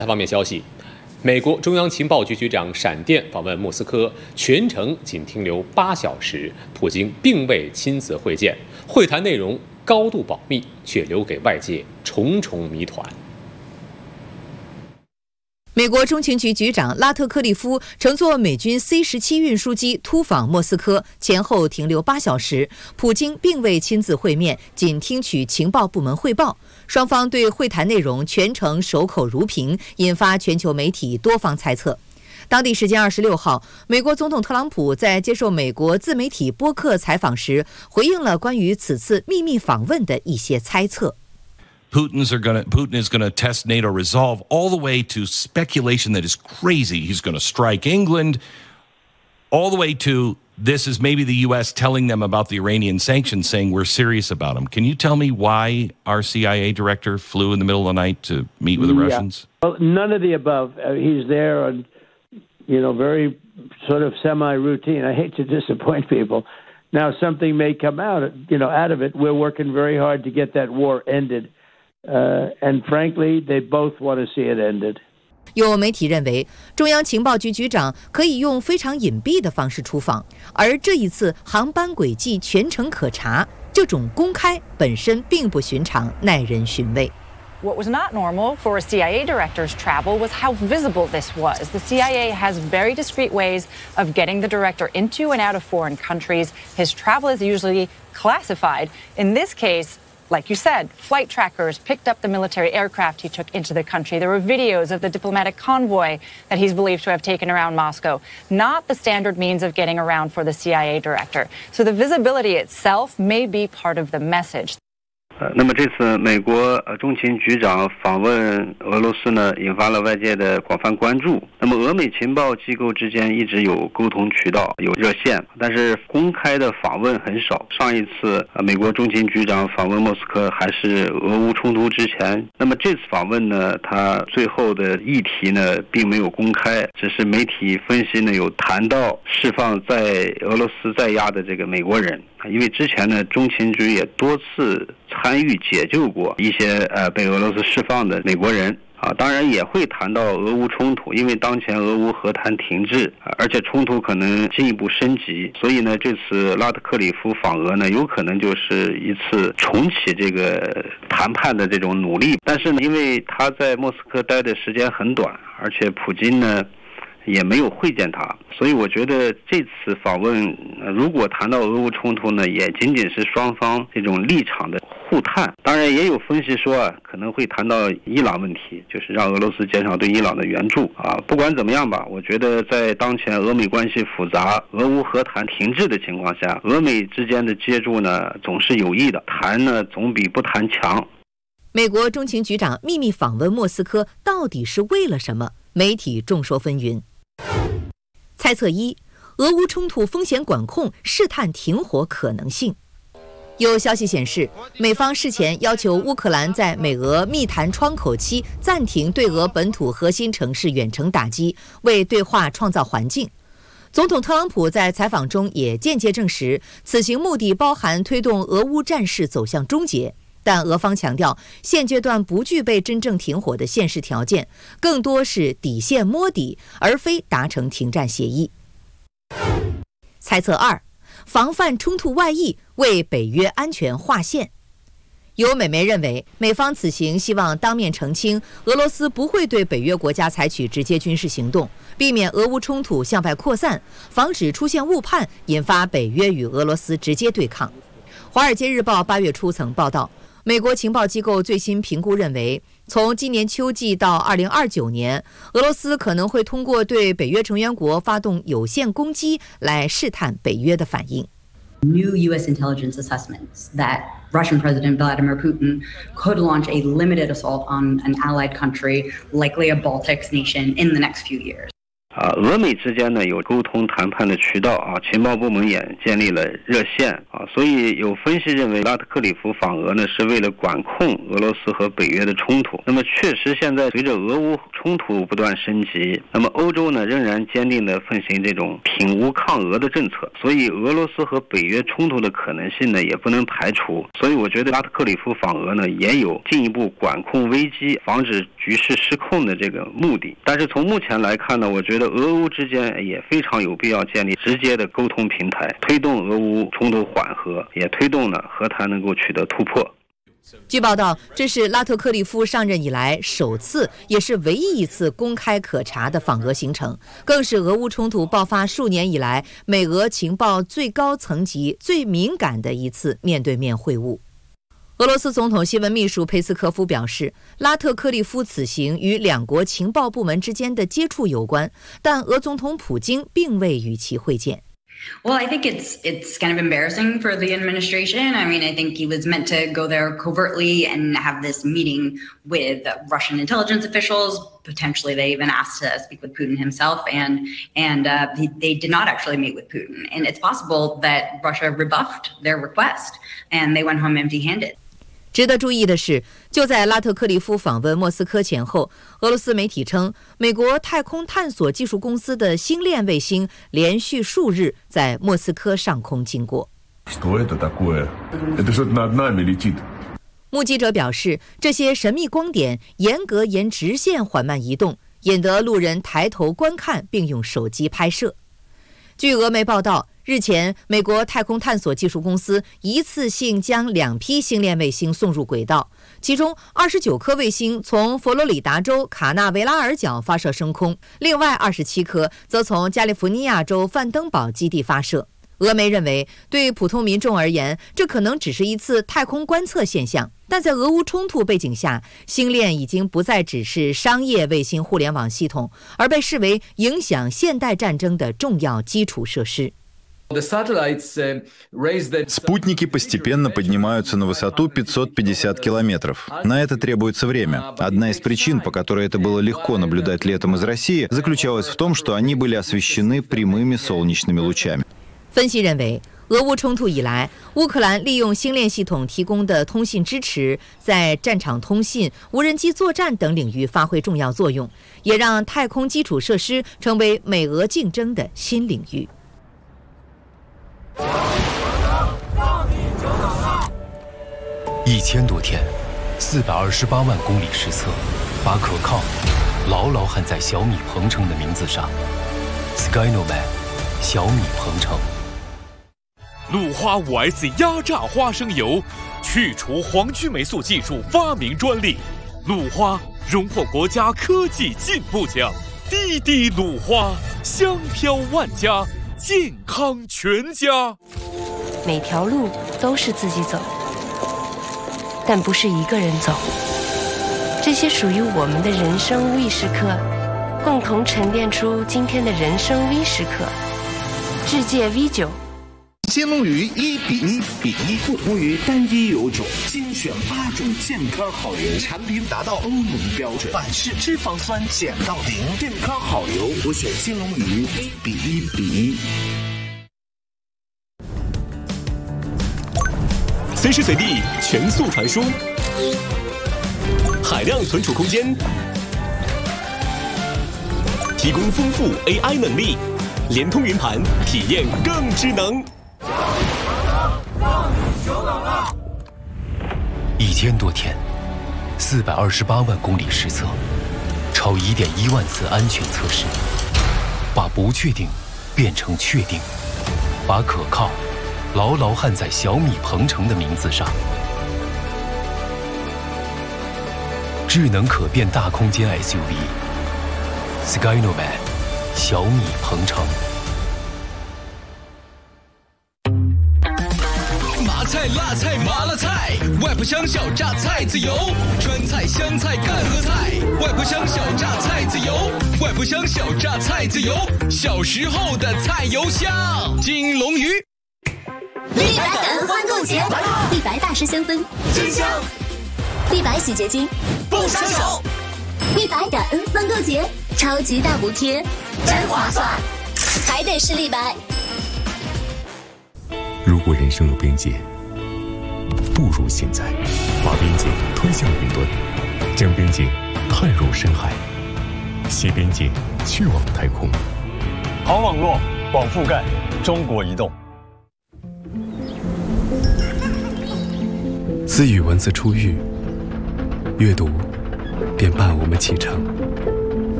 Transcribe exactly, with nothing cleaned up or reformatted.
方面消息，美国中央情报局局长闪电访问莫斯科，全程仅停留八小时，普京并未亲自会见，会谈内容高度保密，却留给外界重重谜团。 美国中情局局长拉特克利夫乘坐美军 C 十七运输机突访莫斯科，前后停留八小时，普京并未亲自会面，仅听取情报部门汇报。双方对会谈内容全程守口如瓶，引发全球媒体多方猜测。当地时间二十六号，美国总统特朗普在接受美国自媒体播客采访时，回应了关于此次秘密访问的一些猜测。 Putin's are gonna, Putin is going to test NATO resolve all the way to speculation that is crazy. He's going to strike England, all the way to this is maybe the U S telling them about the Iranian sanctions, saying we're serious about them. Can you tell me why our C I A director flew in the middle of the night to meet with the yeah. Russians? Well, none of the above. Uh, he's there on, you know, very sort of semi-routine. I hate to disappoint people. Now, something may come out, you know, out of it. We're working very hard to get that war ended.Uh, and frankly, they both want to see it ended. 有媒体认为，中央情报局局长可以用非常隐蔽的方式出访，而这一次航班轨迹全程可查，这种公开本身并不寻常，耐人寻味。 What was not normal for a C I A director's travel was how visible this was. The C I A has very discreet ways of getting the director into and out of foreign countries. His travel is usually classified. In this case,Like you said, flight trackers picked up the military aircraft he took into the country. There were videos of the diplomatic convoy that he's believed to have taken around Moscow, not the standard means of getting around for the C I A director. So the visibility itself may be part of the message. 呃，那么这次美国呃中情局长访问俄罗斯呢，引发了外界的广泛关注。那么俄美情报机构之间一直有沟通渠道，有热线，但是公开的访问很少。上一次呃美国中情局长访问莫斯科还是俄乌冲突之前。那么这次访问呢，他最后的议题呢并没有公开，只是媒体分析呢有谈到释放在俄罗斯在押的这个美国人。因为之前呢，中情局也多次参与解救过一些呃被俄罗斯释放的美国人啊，当然也会谈到俄乌冲突，因为当前俄乌和谈停滞，而且冲突可能进一步升级，所以呢，这次拉特克里夫访俄呢，有可能就是一次重启这个谈判的这种努力。但是呢，因为他在莫斯科待的时间很短，而且普京呢也没有会见他，所以我觉得这次访问，如果谈到俄乌冲突呢，也仅仅是双方这种立场的互探。当然，也有分析说啊，可能会谈到伊朗问题，就是让俄罗斯减少对伊朗的援助啊。不管怎么样吧，我觉得在当前俄美关系复杂、俄乌和谈停滞的情况下，俄美之间的接触呢总是有益的，谈呢总比不谈强。 美国中情局长秘密访问莫斯科到底是为了什么？媒体众说纷纭。猜测一：俄乌冲突风险管控，试探停火可能性。有消息显示，美方事前要求乌克兰在美俄密谈窗口期暂停对俄本土核心城市远程打击，为对话创造环境。总统特朗普在采访中也间接证实，此行目的包含推动俄乌战事走向终结。但俄方强调，现阶段不具备真正停火的现实条件，更多是底线摸底，而非达成停战协议。猜测二：防范冲突外溢，为北约安全划线。有美媒认为，美方此行希望当面澄清，俄罗斯不会对北约国家采取直接军事行动，避免俄乌冲突向外扩散，防止出现误判，引发北约与俄罗斯直接对抗。《华尔街日报》八月初曾报道，美国情报机构最新评估认为，从今年秋季到二零二九年，俄罗斯可能会通过对北约成员国发动有限攻击来试探北约的反应。 New U S intelligence assessments that Russian President Vladimir Putin could launch a limited assault on an allied country, likely a Baltic nation, in the next few years. 啊，俄美之间呢有沟通谈判的渠道啊，情报部门也建立了热线啊，所以有分析认为拉特克里夫访俄呢是为了管控俄罗斯和北约的冲突。那么确实现在随着俄乌冲突不断升级，那么欧洲呢仍然坚定地奉行这种挺乌抗俄的政策，所以俄罗斯和北约冲突的可能性呢也不能排除。所以我觉得拉特克里夫访俄呢也有进一步管控危机、防止局势失控的这个目的。但是从目前来看呢，我觉得俄乌之间也非常有必要建立直接的沟通平台，推动俄乌冲突缓和，也推动呢和谈能够取得突破。 据报道，这是拉特克利夫上任以来首次，也是唯一一次公开可查的访俄行程，更是俄乌冲突爆发数年以来美俄情报最高层级最敏感的一次面对面会晤。俄罗斯总统新闻秘书佩斯科夫表示，拉特克利夫此行与两国情报部门之间的接触有关，但俄总统普京并未与其会见。 Well, I think it's it's kind of embarrassing for the administration. I mean, I think he was meant to go there covertly and have this meeting with Russian intelligence officials. Potentially, they even asked to speak with Putin himself, and and uh, they, they did not actually meet with Putin. And it's possible that Russia rebuffed their request, and they went home empty-handed. 值得注意的是，就在拉特克利夫访问莫斯科前后，俄罗斯媒体称，美国太空探索技术公司的星链卫星连续数日在莫斯科上空经过。目击者表示，这些神秘光点严格沿直线缓慢移动，引得路人抬头观看并用手机拍摄。据俄媒报道，日前，美国太空探索技术公司一次性将两批星链卫星送入轨道，其中二十九颗卫星从佛罗里达州卡纳维拉尔角发射升空，另外二十七颗则从加利福尼亚州范登堡基地发射。俄媒认为，对普通民众而言，这可能只是一次太空观测现象，但在俄乌冲突背景下，星链已经不再只是商业卫星互联网系统，而被视为影响现代战争的重要基础设施。 Спутники постепенно поднимаются на высоту пятьсот пятьдесят километров. На это требуется время. Одна из причин, по которой это было легко наблюдать летом из России, заключалась в том, что они были освещены прямыми солнечными лучами. 分析认为，俄乌冲突以来，乌克兰利用星链系统提供的通信支持，在战场通信、无人机作战等领域发挥重要作用，也让太空基础设施成为美俄竞争的新领域。 一千多天，四百二十八万公里实测，把可靠牢牢焊在小米鹏程的名字上。Skynoman， 小米鹏程。 鲁花 五 S 压榨花生油，去除黄曲霉素技术发明专利。鲁花荣获国家科技进步奖。滴滴鲁花，香飘万家，健康全家。 每条路都是自己走，但不是一个人走。这些属于我们的人生 V 时刻，共同沉淀出今天的人生 V 时刻。智界 V 九， 金龙鱼一比一比一，不同于单一油种，精选八种健康好油，产品达到欧盟标准，百氏脂肪酸减到零，健康好油，我选金龙鱼一比一比一。 随时随地全速传输，海量存储空间，提供丰富 A I 能力，联通云盘，体验更智能。 一千多天，四百二十八万公里实测，超一点一万次安全测试，把不确定变成确定，把可靠牢牢焊在小米鹏程的名字上。智能可变大空间 S U V Skynoman 小米鹏程。 麻菜、辣菜、麻辣菜，外婆香小榨菜籽油，川菜、湘菜、赣和菜，外婆香小榨菜籽油，外婆香小榨菜籽油，小时候的菜油香。金龙鱼。 立白感恩欢购节，立白大师香氛真香，立白洗洁精不伤手。 一百感恩欢购节，超级大补贴，真划算，还得是立白。 如果人生有边界，不如现在，把边界推向云端，将边界探入深海，携边界去往太空。 好网络，广覆盖，中国移动。 自语文字出狱，阅读便伴我们启程。